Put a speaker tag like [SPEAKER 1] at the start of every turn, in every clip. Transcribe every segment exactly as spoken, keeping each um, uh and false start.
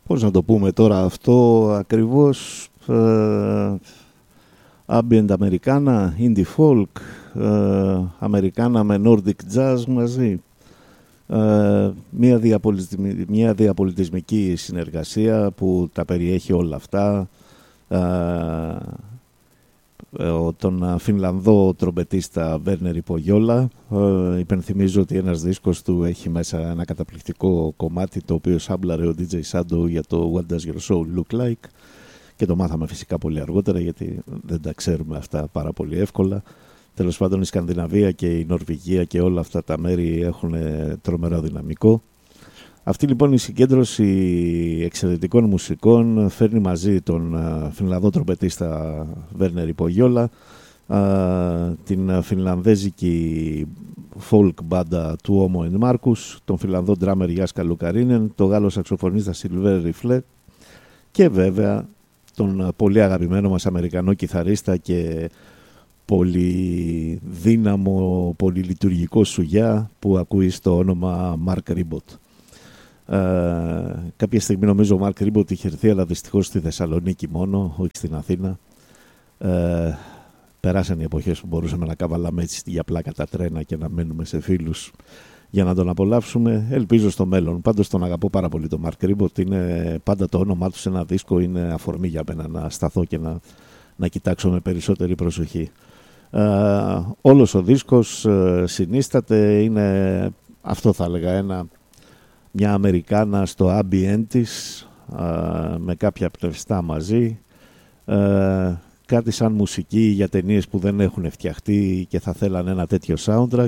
[SPEAKER 1] πώς να το πούμε τώρα αυτό ακριβώς, ε, ambient αμερικάνα, indie folk, ε, αμερικάνα με nordic jazz μαζί, ε, μια, διαπολιτισμική, μια διαπολιτισμική συνεργασία που τα περιέχει όλα αυτά, ε, τον Φινλανδό τρομπετίστα Βέρνερ Υπογιόλα. Ε, υπενθυμίζω ότι ένας δίσκος του έχει μέσα ένα καταπληκτικό κομμάτι το οποίο σάμπλαρε ο ντι τζέι Sando για το What Does Your Soul Look Like, και το μάθαμε φυσικά πολύ αργότερα γιατί δεν τα ξέρουμε αυτά πάρα πολύ εύκολα. Τέλος πάντων, η Σκανδιναβία και η Νορβηγία και όλα αυτά τα μέρη έχουν τρομερό δυναμικό. Αυτή λοιπόν η συγκέντρωση εξαιρετικών μουσικών φέρνει μαζί τον Φινλανδό τρομπετίστα Βέρνερ Υπογιόλα, την φινλανδέζικη folk μπάντα του Όμο Εν Μάρκους, τον Φινλανδό ντράμερ Γιάσκα Λουκαρίνεν, τον Γάλλο σαξοφωνίστα Σιλβέρ Ριφλέ και βέβαια τον πολύ αγαπημένο μας Αμερικανό κιθαρίστα και πολύ δύναμο, πολύ λειτουργικό σουγιά που ακούει στο όνομα Μαρκ Ρίμποτ. Uh, κάποια στιγμή νομίζω ο Μαρκ Ρίμποτ είχε έρθει, αλλά δυστυχώς στη Θεσσαλονίκη μόνο, όχι στην Αθήνα. Uh, περάσαν οι εποχές που μπορούσαμε να καβαλάμε έτσι για πλάκα τα τρένα και να μένουμε σε φίλους για να τον απολαύσουμε. Ελπίζω στο μέλλον. Πάντως τον αγαπώ πάρα πολύ τον Μαρκ Ρίμποτ. Είναι πάντα το όνομά του σε ένα δίσκο, είναι αφορμή για μένα να σταθώ και να, να κοιτάξω με περισσότερη προσοχή. Uh, όλος ο δίσκος uh, συνίσταται, είναι αυτό θα έλεγα ένα μια Αμερικάνα στο ambient της, α, με κάποια πνευστά μαζί, α, κάτι σαν μουσική για ταινίες που δεν έχουν φτιαχτεί και θα θέλανε ένα τέτοιο soundtrack.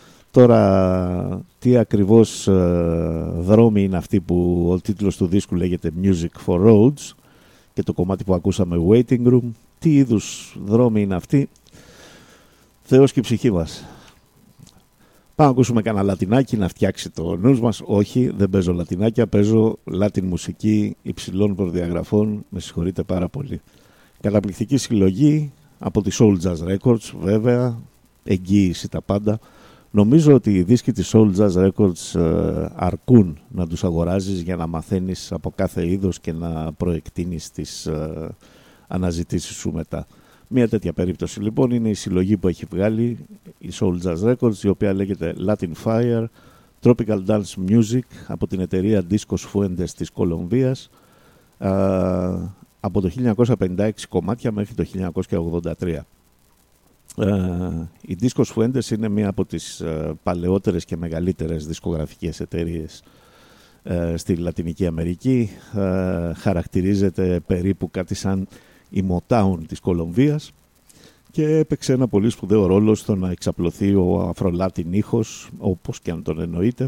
[SPEAKER 1] Τώρα τι ακριβώς α, δρόμοι είναι αυτοί που ο τίτλος του δίσκου λέγεται Music for Roads και το κομμάτι που ακούσαμε Waiting Room, τι είδους δρόμοι είναι αυτοί, Θεός και η ψυχή μας. Πάμε να ακούσουμε κανένα λατινάκι να φτιάξει το νους μας. Όχι, δεν παίζω λατινάκια, παίζω λάτιν μουσική υψηλών προδιαγραφών. Με συγχωρείτε πάρα πολύ. Καταπληκτική συλλογή από τη Soul Jazz Records, βέβαια, εγγύηση τα πάντα. Νομίζω ότι οι δίσκοι της Soul Jazz Records ε, αρκούν να τους αγοράζεις για να μαθαίνεις από κάθε είδος και να προεκτείνεις τις ε, αναζητήσεις σου μετά. Μια τέτοια περίπτωση λοιπόν είναι η συλλογή που έχει βγάλει η Soul Jazz Records, η οποία λέγεται Latin Fire Tropical Dance Music από την εταιρεία Discos Fuentes της Κολομβίας, α, από το χίλια εννιακόσια πενήντα έξι κομμάτια μέχρι το χίλια εννιακόσια ογδόντα τρία. Α, η Discos Fuentes είναι μία από τις α, παλαιότερες και μεγαλύτερες δισκογραφικές εταιρείες α, στη Λατινική Αμερική. Α, χαρακτηρίζεται περίπου κάτι σαν η Motown της Κολομβίας και έπαιξε ένα πολύ σπουδαίο ρόλο στο να εξαπλωθεί ο αφρολάτιν ήχος, όπως και αν τον εννοείτε,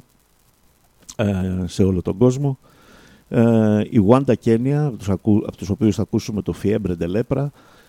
[SPEAKER 1] σε όλο τον κόσμο. Η Wanda Kenya, από τους οποίους θα ακούσουμε το Fiebre de Lepra,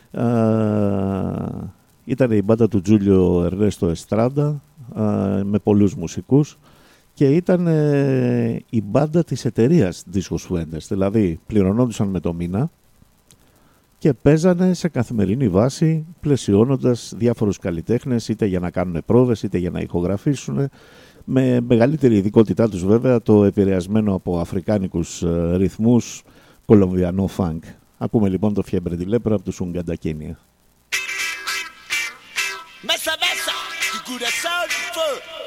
[SPEAKER 1] ήταν η μπάντα του Τζούλιο Ερνέστο Εστράντα με πολλούς μουσικούς και ήταν η μπάντα της εταιρείας Discos Fuentes, δηλαδή πληρωνόντουσαν με το μήνα και παίζανε σε καθημερινή βάση, πλαισιώνοντας διάφορους καλλιτέχνες, είτε για να κάνουν πρόβες, είτε για να ηχογραφήσουν, με μεγαλύτερη ειδικότητά τους βέβαια το επηρεασμένο από αφρικάνικους ε, ρυθμούς κολομβιανό φανκ. Ακούμε λοιπόν το Fiebre de Lepra από τους Uganda Kenya. Mesa, mesa,